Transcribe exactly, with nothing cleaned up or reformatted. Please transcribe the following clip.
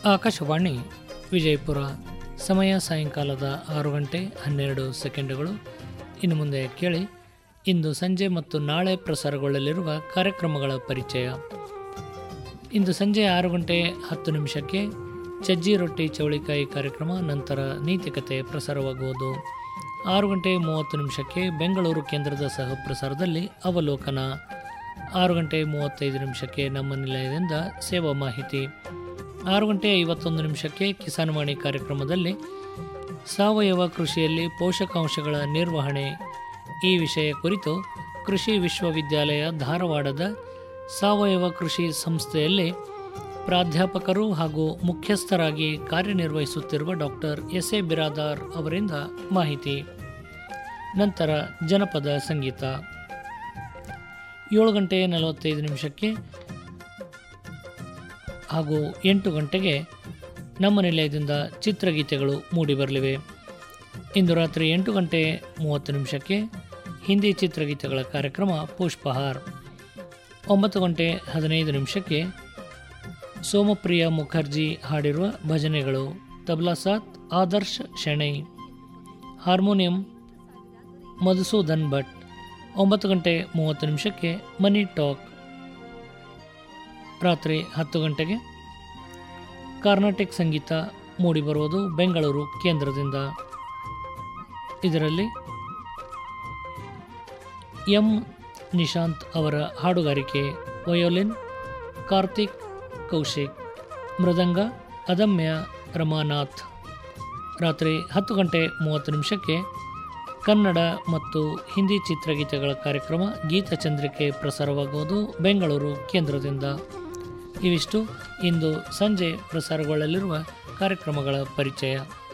ಆಕಾಶವಾಣಿ ವಿಜಯಪುರ. ಸಮಯ ಸಾಯಂಕಾಲದ ಆರು ಗಂಟೆ ಹನ್ನೆರಡು ಸೆಕೆಂಡುಗಳು. ಇನ್ನು ಮುಂದೆ ಕೇಳಿ ಇಂದು ಸಂಜೆ ಮತ್ತು ನಾಳೆ ಪ್ರಸಾರಗೊಳ್ಳಲಿರುವ ಕಾರ್ಯಕ್ರಮಗಳ ಪರಿಚಯ. ಇಂದು ಸಂಜೆ ಆರು ಗಂಟೆ ಹತ್ತು ನಿಮಿಷಕ್ಕೆ ಸಜ್ಜಿ ರೊಟ್ಟಿ ಚೌಳಿಕಾಯಿ ಕಾರ್ಯಕ್ರಮ, ನಂತರ ನೀತಿಕತೆ ಪ್ರಸಾರವಾಗುವುದು. ಆರು ಗಂಟೆ ಮೂವತ್ತು ನಿಮಿಷಕ್ಕೆ ಬೆಂಗಳೂರು ಕೇಂದ್ರದ ಸಹ ಪ್ರಸಾರದಲ್ಲಿ ಅವಲೋಕನ. ಆರು ಗಂಟೆ ಮೂವತ್ತೈದು ನಿಮಿಷಕ್ಕೆ ನಮ್ಮ ನಿಲಯದಿಂದ ಸೇವಾ ಮಾಹಿತಿ. ಆರು ಗಂಟೆ ಐವತ್ತೊಂದು ನಿಮಿಷಕ್ಕೆ ಕಿಸಾನ್ವಾಣಿ ಕಾರ್ಯಕ್ರಮದಲ್ಲಿ ಸಾವಯವ ಕೃಷಿಯಲ್ಲಿ ಪೋಷಕಾಂಶಗಳ ನಿರ್ವಹಣೆ ಈ ವಿಷಯ ಕುರಿತು ಕೃಷಿ ವಿಶ್ವವಿದ್ಯಾಲಯ ಧಾರವಾಡದ ಸಾವಯವ ಕೃಷಿ ಸಂಸ್ಥೆಯಲ್ಲಿ ಪ್ರಾಧ್ಯಾಪಕರು ಹಾಗೂ ಮುಖ್ಯಸ್ಥರಾಗಿ ಕಾರ್ಯನಿರ್ವಹಿಸುತ್ತಿರುವ ಡಾಕ್ಟರ್ ಎಸ್ ಎ ಬಿರಾದಾರ್ ಅವರಿಂದ ಮಾಹಿತಿ. ನಂತರ ಜನಪದ ಸಂಗೀತ. ಏಳು ಗಂಟೆ ನಲವತ್ತೈದು ನಿಮಿಷಕ್ಕೆ ಹಾಗೂ ಎಂಟು ಗಂಟೆಗೆ ನಮ್ಮ ನಿಲಯದಿಂದ ಚಿತ್ರಗೀತೆಗಳು ಮೂಡಿಬರಲಿವೆ. ಇಂದು ರಾತ್ರಿ ಎಂಟು ಗಂಟೆ ಮೂವತ್ತು ನಿಮಿಷಕ್ಕೆ ಹಿಂದಿ ಚಿತ್ರಗೀತೆಗಳ ಕಾರ್ಯಕ್ರಮ ಪುಷ್ಪಹಾರ್. ಒಂಬತ್ತು ಗಂಟೆ ಹದಿನೈದು ನಿಮಿಷಕ್ಕೆ ಸೋಮಪ್ರಿಯ ಮುಖರ್ಜಿ ಹಾಡಿರುವ ಭಜನೆಗಳು. ತಬಲಾ ಸಾತ್ ಆದರ್ಶ್ ಶೆಣೈ, ಹಾರ್ಮೋನಿಯಂ ಮಧುಸೂದನ್ ಭಟ್. ಒಂಬತ್ತು ಗಂಟೆ ಮೂವತ್ತು ನಿಮಿಷಕ್ಕೆ ಮನಿ ಟಾಕ್. ರಾತ್ರಿ ಹತ್ತು ಗಂಟೆಗೆ ಕರ್ನಾಟಕ ಸಂಗೀತ ಮೂಡಿಬರುವುದು ಬೆಂಗಳೂರು ಕೇಂದ್ರದಿಂದ. ಇದರಲ್ಲಿ ಎಂ ನಿಶಾಂತ್ ಅವರ ಹಾಡುಗಾರಿಕೆ. ವಯೋಲಿನ್ ಕಾರ್ತಿಕ್ ಕೌಶಿಕ್, ಮೃದಂಗ ಅದಮ್ಯ ರಮಾನಾಥ್. ರಾತ್ರಿ ಹತ್ತು ಗಂಟೆ ಮೂವತ್ತು ನಿಮಿಷಕ್ಕೆ ಕನ್ನಡ ಮತ್ತು ಹಿಂದಿ ಚಿತ್ರಗೀತೆಗಳ ಕಾರ್ಯಕ್ರಮ ಗೀತಚಂದ್ರಿಕೆ ಪ್ರಸಾರವಾಗುವುದು ಬೆಂಗಳೂರು ಕೇಂದ್ರದಿಂದ. ಇವಿಷ್ಟು ಇಂದು ಸಂಜೆ ಪ್ರಸಾರಗೊಳ್ಳಲಿರುವ ಕಾರ್ಯಕ್ರಮಗಳ ಪರಿಚಯ.